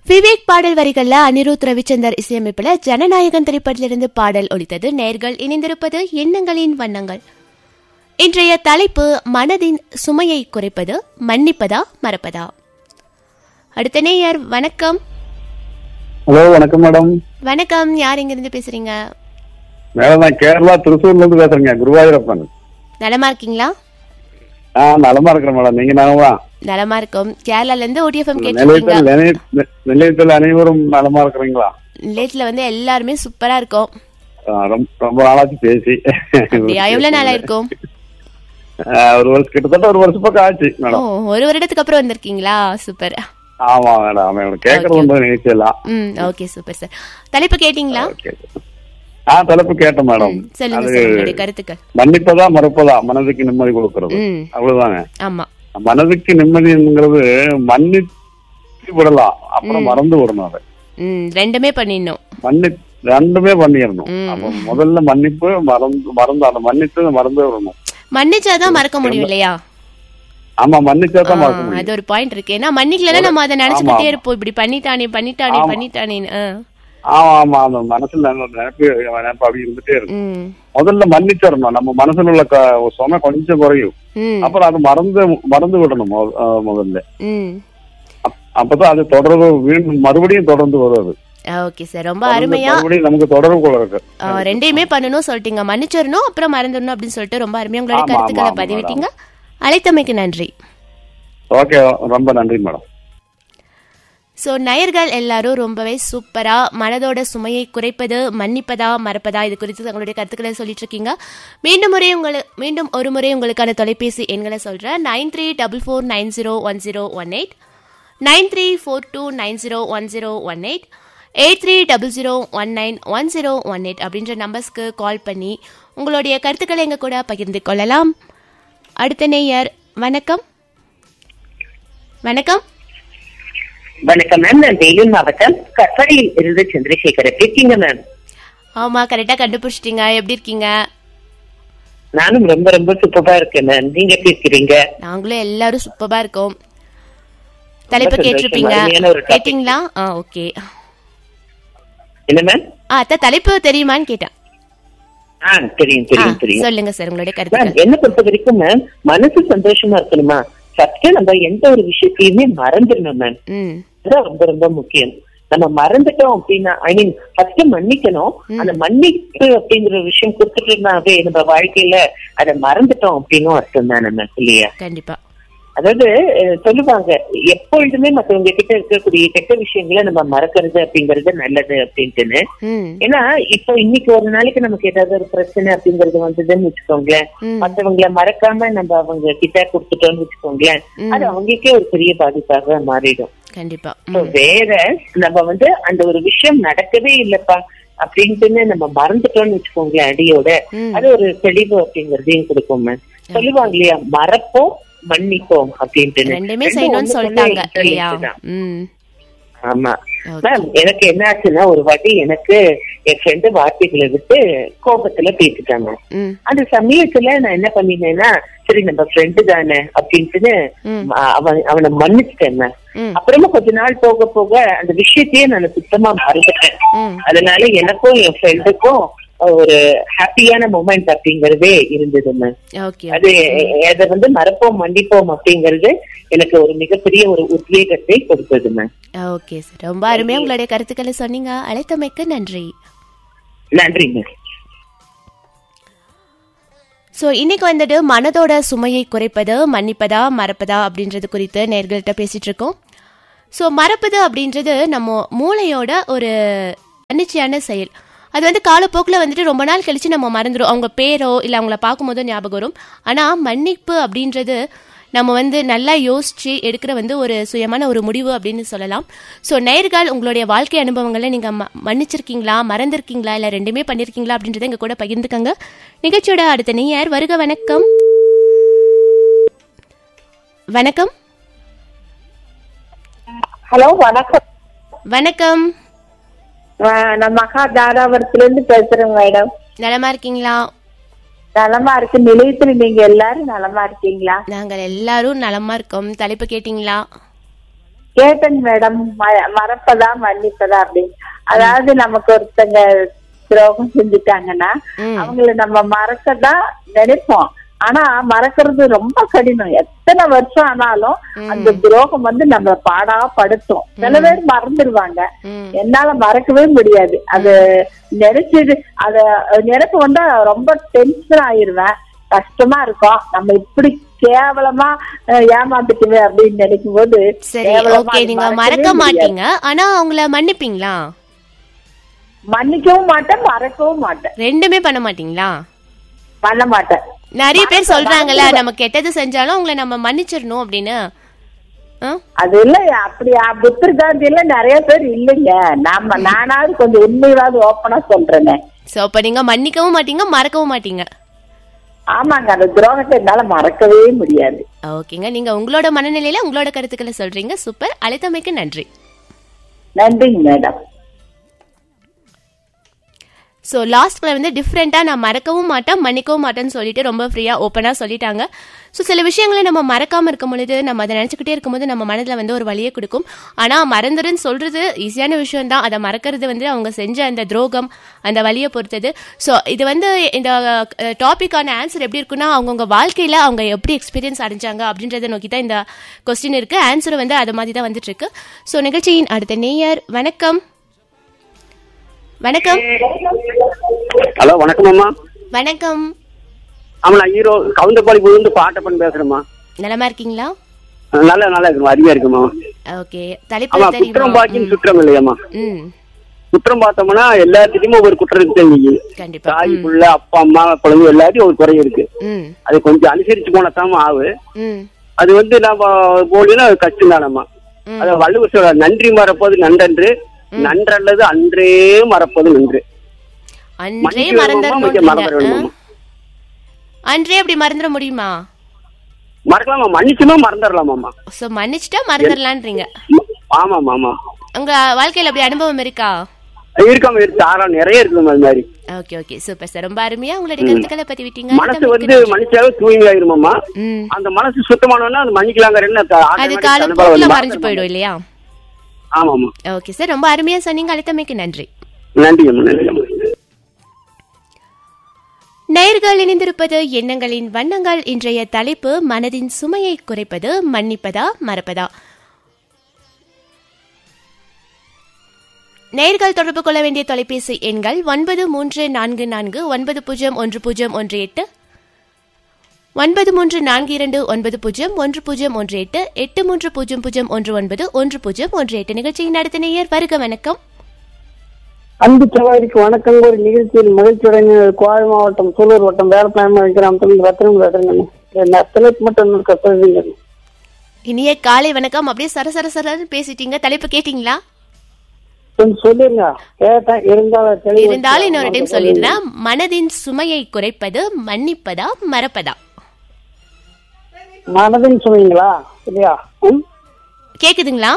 விவேக் பாடல் வரிகள்ல அனிருத் ரவிச்சந்தர் இசையமைப்புல ஜனநாயகன் திரைப்படத்திலிருந்து பாடல் ஒலித்தது. நேர்கள் இணைந்திருப்பது எண்ணங்களின் வண்ணங்கள். இன்றைய தலைப்பு மனதின் சுமையை குறைப்பது, மன்னிப்பதா மறப்பதா. அடுத்த நேயர் வணக்கம். ஹலோ, வணக்கம் மேடம். வணக்கம், யார் எங்க இருந்து பேசுறீங்க? மேடம், நான் கேரளா திருச்சூர்ல இருந்து பேசுறேங்க, குருவாயூரப்பன். நலமா இருக்கீங்களா? நலமா இருக்கிறேன் மேடம். நீங்க நலமா? நலமா இருக்கும். கேரளால இருந்து OTFM கேட்டிருக்கீங்க. நிலையத்தில் அனைவரும் நலமா இருக்கிறீங்களா? நிலையத்துல வந்து எல்லாருமே சூப்பரா இருக்கும். ரொம்ப நாளாச்சு பேசி. எவ்வளவு நாளா இருக்கும்? ஒரு வருஷம், கிட்டத்தட்ட ஒரு வருஷம் பக்கம் ஆச்சு மேடம். ஒரு வருடத்துக்கு அப்புறம் வந்திருக்கீங்களா? சூப்பர். ஆமா மேடம், கேட்கறது நிகழ்ச்சி எல்லாம். Okay, super sir. தலைப்பு கேட்டீங்களா? தலைப்பு கேட்டேன் மேடம். சொல்லுங்க கருத்துக்கள். மன்னிப்பதா மறப்பதா, மனதுக்கு நிம்மதி கொடுக்கறது, அவ்வளவுதாங்க. ஆமா, மனதுக்கு நிம்மதிங்கிறது மன்னிச்சு விடலாம், அப்புறம் மறந்து விடணும். அதை ரெண்டுமே பண்ணிடணும். ரெண்டுமே பண்ணிடணும். அப்ப முதல்ல மன்னிப்பு, மறந்து அதை மன்னித்து மறந்து விடணும். மன்னிச்சாதான் மறக்க முடியும் இல்லையா? ஆமா, மன்னிச்சாதான் மறக்க முடியும். அது ஒரு பாயிண்ட் இருக்கு. ஏன்னா மன்னிக்கலன்னா நம்ம அதை நினைச்சுக்கிட்டே இருப்போம், இப்படி பண்ணிட்டானே. ஆமா, அந்த மனசுல நினைப்பு அப்படி இருந்துட்டே இருக்கும். முதல்ல மன்னிச்சிடணும். நம்ம மனசுல உள்ள சுமை கொஞ்சம் குறையும். அப்புறம் அது மறந்து விடணும் முதல்ல. அப்பதான் அது தொடர்பு மறுபடியும் தொடர்ந்து வருவது. ஓகே சார், ரொம்ப அருமையா. நமக்கு தொடர்பு கூட இருக்கு. ரெண்டையுமே பண்ணணும் சொல்லிட்டீங்க. மன்னிச்சிடணும், அப்புறம் மறந்துடணும் அப்படின்னு சொல்லிட்டு ரொம்ப அருமையா உங்களுடைய கருத்துக்களை பதிவிட்டீங்க. அழைத்தமைக்கு நன்றி. ஓகே, ரொம்ப நன்றி மேடம். ஸோ நேயர்கள் எல்லாரும் ரொம்பவே சூப்பரா மனதோட சுமையை குறைப்பது, மன்னிப்பதா மறப்பதா, இது குறித்து தங்களுடைய கருத்துக்களை சொல்லிட்டு இருக்கீங்க. மீண்டும் ஒரு முறை உங்களுக்கான தொலைபேசி எண்களை சொல்றேன். 9344901018, 9342901018, 8300191018 அப்படின்ற நம்பர்ஸ்க்கு கால் பண்ணி உங்களுடைய கருத்துக்களை எங்க கூட பகிர்ந்து கொள்ளலாம். அடுத்த நேயர் வணக்கம். வணக்கம். வணக்கம் மேம், நான் வேலூர் மாவட்டம் கட்பாடியில் இருந்து சந்திரசேகர். எப்படி இருக்கீங்க மேம்? ஆமா, கரெக்டா கண்டுபிடிச்சிட்டீங்க. எப்படி இருக்கீங்க? நானும் ரொம்ப ரொம்ப சூப்பரா இருக்கேன் மேம். நீங்க எப்படி இருக்கிறீங்க? நாங்களும் எல்லாரும் சூப்பரா இருக்கோம். தலைப்பு கேட்டிருப்பீங்க, கேட்டீங்களா? ஓகே. என்ன மேம்? அதான் தலைப்பு தெரியுமான்னு கேட்டேன். தெரியும். சொல்லுங்க சார் உங்களுடைய கருத்து. என்ன பொறுத்த வரைக்கும் மேம், மனசு சந்தோஷமா இருக்கணுமா, ஃபர்ஸ்ட் நம்ம எந்த ஒரு விஷயத்தையுமே மறந்துடணும் மேம். அதுதான் ரொம்ப ரொம்ப முக்கியம். நம்ம மறந்துட்டோம் அப்படின்னா, ஐ மீன் ஃபர்ஸ்ட் மன்னிக்கணும். அந்த மன்னிப்பு அப்படிங்கிற விஷயம் கொடுத்துட்டோம்னாவே நம்ம வாழ்க்கையில அதை மறந்துட்டோம் அப்படின்னு அர்த்தம் தான் நம்ம இல்லையா? கண்டிப்பா. அதாவது சொல்லுவாங்க, எப்பொழுதுமே மத்தவங்க கிட்ட இருக்கக்கூடிய கெட்ட விஷயங்களை நம்ம மறக்கிறது அப்படிங்கறது நல்லது அப்படின்ட்டுன்னு. ஏன்னா இப்போ இன்னைக்கு ஒரு நாளைக்கு நமக்கு ஏதாவது ஒரு பிரச்சனை அப்படிங்கறது வந்ததுன்னு வச்சுக்கோங்களேன், மத்தவங்களை மறக்காம நம்ம அவங்க கிட்ட கொடுத்துட்டோம்னு வச்சுக்கோங்களேன், அது அவங்களுக்கே ஒரு பெரிய பாதிப்பாக மாறிடும். கண்டிப்பா. வேற நம்ம அந்த ஒரு விஷயம் நடக்கவே இல்லப்பா அப்படின்ட்டுன்னு நம்ம மறந்துட்டோம்னு வச்சுக்கோங்களேன் அடியோட, அது ஒரு தெளிவு அப்படிங்கறதையும் கொடுக்கும். சொல்லுவாங்க இல்லையா, மறப்போம் மன்னிப்போம் அப்படின்ட்டு. ஆமா மேம், எனக்கு என்ன ஆச்சுன்னா, ஒரு வாட்டி எனக்கு என் ஃப்ரெண்டு வார்த்தைகளை விட்டு கோபத்துல பேசிட்டாங்க. அந்த சமயத்துல நான் என்ன பண்ணினேன்னா, சரி நம்ம ஃப்ரெண்டு தானே அப்படின்ட்டு அவனை மன்னிச்சுட்டேன். அப்புறமா கொஞ்ச நாள் போக போக அந்த விஷயத்தையே நான் சுத்தமா மறந்துட்டேன். அதனால எனக்கும் என் ஃப்ரெண்டுக்கும் ஒரு ஹாப்பியான மொமெண்ட் அப்படிங்கறதே இருந்தது மேம். அது அதை மறப்போம் மன்னிப்போம் அப்படிங்கறது எனக்கு ஒரு மிகப்பெரிய ஒரு உத்வேகத்தை கொடுத்தது மேம். ஓகே சார், ரொம்ப அருமையா உங்களுடைய கருத்துக்களை சொன்னீங்க. அழைத்தமைக்கு நன்றி. நன்றி மேம். ஸோ இன்னைக்கு மனதோட சுமையை குறைப்பது, மன்னிப்பதா மறப்பதா அப்படின்றது குறித்து நேர்கள்ட்ட பேசிட்டு இருக்கோம். ஸோ மறப்பது அப்படின்றது நம்ம மூளையோட ஒரு தன்னிச்சையான செயல். அது காலப்போக்கில் ரொம்ப நாள் கழிச்சு நம்ம மறந்துடும். அவங்க பேரோ இல்லை அவங்கள பார்க்கும்போதோ ஞாபகம் வரும். ஆனால் மன்னிப்பு அப்படின்றது நம்ம நல்லா யோசிச்சு எடுக்கிற ஒரு சுயமான ஒரு முடிவு அப்படின்னு சொல்லலாம். ஸோ நேயர்கள் உங்களுடைய வாழ்க்கை அனுபவங்களை நீங்கள் மன்னிச்சிருக்கீங்களா, மறந்துருக்கீங்களா, இல்லை ரெண்டுமே பண்ணியிருக்கீங்களா அப்படின்றத எங்கள் கூட பகிர்ந்துக்கங்க. நிகழ்ச்சியோட அடுத்த நேயர் வருக. வணக்கம். வணக்கம். ஹலோ, வணக்கம். வணக்கம். நான் மகா தாராபுரத்துல இருந்து பேசுறேன் மேடம். நலமா இருக்கீங்களா? நலமா இருக்கு. நிலையத்துல நீங்க எல்லாரும் நலமா இருக்கீங்களா? நாங்கள் எல்லாரும் நலமா இருக்கோம். தலைப்பு கேட்டீங்களா? கேட்டேங்க மேடம், மறப்பதா மன்னிப்பதா அப்படின்னு. அதாவது நமக்கு ஒருத்தங்க துரோகம் செஞ்சுட்டாங்கன்னா அவங்கள நம்ம மறக்கதான் நினைப்போம். ஆனா மறக்கிறது ரொம்ப கடினம். எத்தனை வருஷம் ஆனாலும் அந்த துரோகம் நம்ம பாடா படுத்தும். சில பேர் மறந்துடுவாங்க, என்னால மறக்கவே முடியாது. அது நினைச்சது அத நினைப்பு வந்தா ரொம்ப டென்ஷன் ஆயிருவேன், கஷ்டமா இருக்கும். நம்ம இப்படி கேவலமா ஏமாத்துக்குவே அப்படின்னு நினைக்கும் போது நீங்க மறக்க மாட்டீங்க, ஆனா அவங்கள மன்னிப்பீங்களா? மன்னிக்கவும் மாட்டேன், மறக்கவும் மாட்டேன். ரெண்டுமே பண்ண மாட்டீங்களா? பண்ண மாட்டேன். நிறைய பேர் சொல்றாங்கல்ல, நம்ம கெட்டது செஞ்சாலும் அவங்கள நம்ம மன்னிச்சிடணும் அப்படின்னு. அது இல்ல, அப்படியா புத்தர் காந்தி எல்லாம் நிறைய பேர் இல்லைங்க. நானாவது கொஞ்சம் உண்மையாவது ஓப்பனா சொல்றேனே. சோ அப்ப நீங்க மன்னிக்கவும் மாட்டீங்க, மறக்கவும் மாட்டீங்க. ஆமாங்க, அந்த துரோகத்தை என்னால மறக்கவே முடியாது. ஓகேங்க, நீங்க உங்களோட மனநிலையில உங்களோட கருத்துக்களை சொல்றீங்க. சூப்பர், அழைத்தமைக்கு நன்றி. நன்றிங்க மேடம். ஸோ லாஸ்ட்ல வந்து டிஃப்ரெண்டா நான் மறக்கவும் மாட்டேன், மன்னிக்கவும் மாட்டேன்னு சொல்லிட்டு ரொம்ப ஃப்ரீயா ஓப்பனா சொல்லிட்டாங்க. ஸோ சில விஷயங்களை நம்ம மறக்காம இருக்கும் பொழுது, நம்ம அதை நினைச்சுக்கிட்டே இருக்கும்போது நம்ம மனதில் வந்து ஒரு வலியை கொடுக்கும். ஆனா மறந்துருன்னு சொல்றது ஈஸியான விஷயம் தான். அதை மறக்கிறது வந்து அவங்க செஞ்ச அந்த துரோகம், அந்த வலியை பொறுத்தது. ஸோ இது வந்து இந்த டாபிக்கான ஆன்சர் எப்படி இருக்குன்னா, அவங்கவுங்க வாழ்க்கையில அவங்க எப்படி எக்ஸ்பீரியன்ஸ் அடைஞ்சாங்க அப்படின்றத நோக்கி தான் இந்த கொஸ்டின் இருக்கு. ஆன்சர் வந்து அது மாதிரி தான் வந்துட்டு இருக்கு. ஸோ நிகழ்ச்சியின் அடுத்த நேயர், வணக்கம். வணக்கம். ஹலோ, வணக்கம் அம்மா. வணக்கம். ஆமா, நான் ஹீரோ கவுந்தப்பாடி புது பாட்டப்பன் பேசுறேம்மா. நலமா இருக்கீங்களா? நல்லா இருக்குமா, அருமையா இருக்குமா. ஓகே, தலைப்பு தெரியுமா? குற்றம் பாக்கின்னு சுற்றம் இல்லையாம்மா. குற்றம் பார்த்தோம்னா எல்லாத்துலயுமே ஒரு குற்றம் இருக்கு. கண்டிப்பா தாய் புள்ள அப்பா அம்மா குழந்தை எல்லாத்தையும் ஒரு குறை இருக்கு. அது கொஞ்சம் அனுசரிச்சு போனதாம ஆகு. அது வந்து நம்ம போலினா கஷ்டம் தானம்மா. அத வள்ளுவர் சொல்ற, நன்றி மறப்பது நன்றன்று, நன்றல்லது அன்றே மறப்பது நன்று. அன்றே அப்படி மறந்துட முடியுமா? மறக்கலாமா, மன்னிச்சுமா மறந்துடலாமா. சோ மன்னிச்சுட்டா மறந்துடலான்றீங்க. ஆமா ஆமா. உங்க வாழ்க்கையில அப்படி அனுபவம் இருக்கா? இருக்காம இருக்கு, ஆறாம் நிறைய இருக்கு அது மாதிரி. ஓகே ஓகே, சூப்பர் சார், ரொம்ப அருமையா உங்களுடைய கருத்துக்களை பத்தி விட்டீங்க. மனசு வந்து மனுஷாவே தூய்மையாயிருமாமா. அந்த மனசு சுத்தமானோன்னா அது மன்னிக்கலாங்க. அது காலப்போக்குல மறைஞ்சு போயிடும் இல்லையா? ஆமாமா. ஓகே சார், ரொம்ப அருமையா சொன்னீங்க. அழைத்தமைக்கு நன்றி. நன்றி நன்றி. நேயர்கள் இணைந்திருப்பது எண்ணங்களின் வண்ணங்கள். இன்றைய தலைப்பு மனதின் சுமையை குறைப்பது, மன்னிப்பதா மறப்பதா. நேயர்கள் தொடர்பு கொள்ள வேண்டிய தொலைபேசி எண்கள் 9344 901018, 9342 901018, 830019 நிகழ்ச்சியின் அடுத்த நேயர், வருக வணக்கம். அன்பு சவாரிக்கு வணக்கம். ஒரு நிகழ்ச்சியில் மகிழ்ச்சியுடன் கோவை மாவட்டம் சூலூர் வட்டம் வேலப்பாயமா கிராமத்தில் ரத்தனம் தலைப்பு மட்டும் சொல்றீங்க. இனிய காலை வணக்கம். அப்படியே சரசரன்னு பேசிட்டீங்க. தலைப்பு கேட்டீங்களா? சொல்லிருங்க. கேட்டேன், இருந்தாலும் இன்னொரு டைம் சொல்லிடுறேன். மனதின் சுமையை குறைப்பது, மன்னிப்பதா மறப்பதா. மனதின் சுமைங்களா இல்லையா? கேக்குதுங்களா?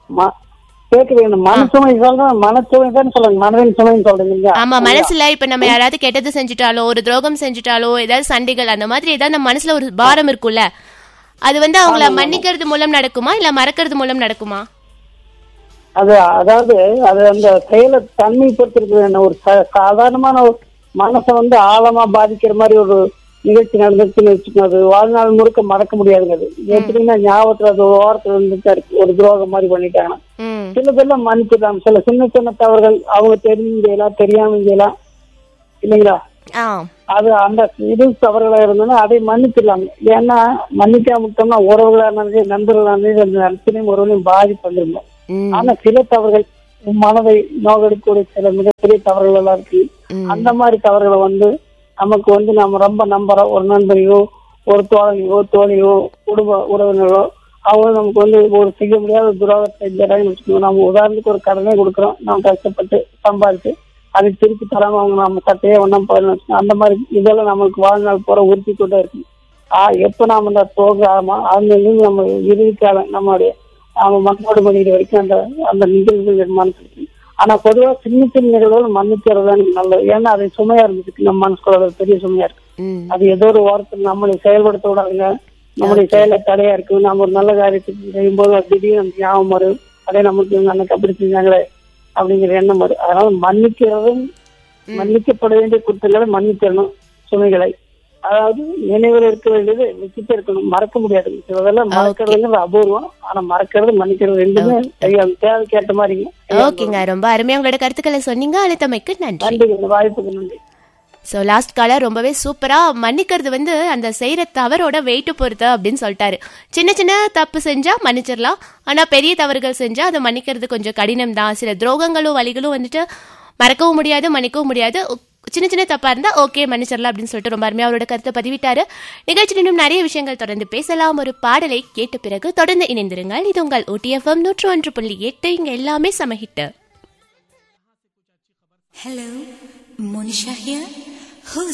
ஆமா, மனசுல இப்ப நம்ம யாராவது கெட்டது செஞ்சுட்டாலோ, ஒரு துரோகம் செஞ்சுட்டாலோ, ஏதாவது சண்டைகள் அந்த மாதிரி ஏதாவது நம்ம மனசுல ஒரு பாரம் இருக்குல்ல, அது வந்து அவங்கள மன்னிக்கிறது மூலம் நடக்குமா இல்ல மறக்கிறது மூலம் நடக்குமா? அதாவது அது அந்த செயலை தன்மை பொறுத்திருக்கு. ஒரு சாதாரணமான மனசை வந்து ஆழமா பாதிக்கிற மாதிரி ஒரு நிகழ்ச்சி நடந்துச்சுன்னு வச்சுக்கோங்க, அது வாழ்நாள் முழுக்க மறக்க முடியாதுங்க. அது எப்படின்னா ஞாபகத்துல அது ஒரு ஓரத்துல இருந்துட்டா இருக்கு. ஒரு துரோகம் மாதிரி பண்ணிட்டாங்கன்னா சில பேர்லாம் மன்னிச்சுக்கலாம். சில சின்ன சின்ன தவறுகள் அவங்க தெரிஞ்சலாம் தெரியாம செய்யலாம் இல்லைங்களா? அது அந்த இது தவறுகளா இருந்ததுன்னா அதை மன்னிச்சிடலாம். ஏன்னா மன்னிக்காம விட்டோம்னா உறவுகளா இருந்தாலும் சரி, நண்பர்களா இருந்தாலும் அத்தனையும் உறவுகளையும் பாதிப்பு வந்துருந்தோம். ஆனா சில தவறுகள் மனதை நோக்கடிக்கூடிய சில மிகப்பெரிய தவறுகள் எல்லாம் இருக்கு. அந்த மாதிரி தவறுகளை வந்து நமக்கு வந்து நம்ம ரொம்ப நம்புற ஒரு நண்பரையோ, ஒரு தோழியோ, குடும்ப உறவினரோ, அவங்க நமக்கு வந்து ஒரு செய்ய முடியாத துரோகத்தை செஞ்சாங்கன்னு வச்சுக்கோங்க. நம்ம உதாரணத்துக்கு ஒரு கடனே கொடுக்குறோம், நம்ம கஷ்டப்பட்டு சம்பாதிச்சு அதை திருப்பி தராம அவங்க நம்ம சட்டையே ஒன்றும் போயிடணும் வச்சுக்கோங்க. அந்த மாதிரி இதெல்லாம் நம்மளுக்கு வாழ்நாள் போற உறுதி கொண்டே இருக்கு. எப்ப நாம அந்த தோகாம அந்த நம்ம இறுதிக்கால நம்மளுடைய நாம மண்ணோடு பண்ணிக்கிற வரைக்கும் அந்த அந்த நிகழ்வுகள் நிர்மாணம் இருக்கு. ஆனா பொதுவா சின்ன சின்ன நிகழ்வுகள் மன்னிக்கிறது தான் நல்லது. ஏன்னா அது சுமையா இருந்துச்சு, நம்ம மனசுக்குள்ள பெரிய சுமையா இருக்கு. அது ஏதோ ஒரு வாரத்தில் நம்மளை செயல்படுத்த விடாதுங்க. நம்முடைய செயல தடையா இருக்கு. நாம ஒரு நல்ல காரியத்துக்கு செய்யும் போது திடீர்னு நமக்கு ஞாபகம் வரும், அதே நம்மளுக்கு அன்னைக்கு அப்படி செஞ்சாங்களே அப்படிங்கிற எண்ணம் வரும். அதனால மன்னிக்கிறதும் மன்னிக்கப்பட வேண்டிய குற்றங்களை மன்னிக்கணும். சுமைகளை அதாவது நினைவில் இருக்க வேண்டியது வச்சுட்டு இருக்கணும், மறக்க முடியாது. சிலதெல்லாம் மறக்கிறதுங்கிறது அபூர்வம், ஆனா மறக்கிறது மன்னிக்கிறது ரெண்டுமே தேவைக்கு ஏற்ற மாதிரி. ஓகேங்க, ரொம்ப அருமையா உங்களோட கருத்துக்களை சொன்னீங்க. அழைத்தமைக்கு நன்றி. நன்றி, வாய்ப்புக்கு நன்றி. ஸோ லாஸ்ட் காலர் ரொம்பவே சூப்பரா மன்னிக்கிறது அந்த செய்யற தவறோட வெயிட்டு பொறுத்து அப்படின்னு சொல்லிட்டாரு. சின்ன சின்ன தப்பு செஞ்சா மன்னிச்சிடலாம், ஆனா பெரிய தவறுகள் செஞ்சா அதை மன்னிக்கிறது கொஞ்சம் கடினம் தான். சில துரோகங்களும் வழிகளும் மறக்கவும் முடியாது, மன்னிக்கவும் முடியாது. சின்ன சின்ன தப்பா இருந்தா ஓகே மன்னிச்சிடலாம் அப்படின்னு சொல்லிட்டு ரொம்ப அருமையா அவரோட கருத்தை பதிவிட்டாரு. நிகழ்ச்சியில் இன்னும் நிறைய விஷயங்கள் தொடர்ந்து பேசலாம். ஒரு பாடலை கேட்ட பிறகு தொடர்ந்து இணைந்திருங்கள். இது உங்கள் OTFM 101.8. இங்க எல்லாமே சமஹிட்டு. Hello, Monisha here. Who's